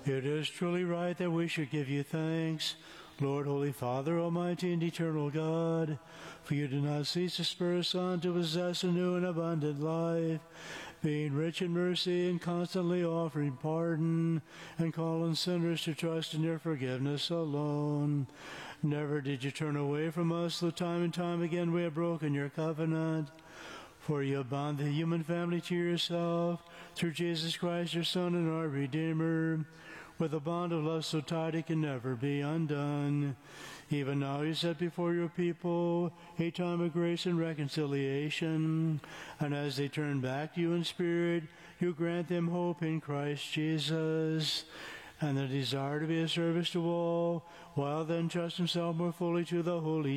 It is truly right that we should give you thanks, Lord, Holy Father, Almighty and Eternal God, for you do not cease to spur us on to possess a new and abundant life, being rich in mercy and constantly offering pardon, and calling sinners to trust in your forgiveness alone. Never did you turn away from us, though time and time again we have broken your covenant. For you have bound the human family to yourself, through Jesus Christ, your Son and our Redeemer, with a bond of love so tight it can never be undone. Even now you set before your people a time of grace and reconciliation, and as they turn back to you in spirit, you grant them hope in Christ Jesus, and the desire to be of service to all, while then trust himself more fully to the Holy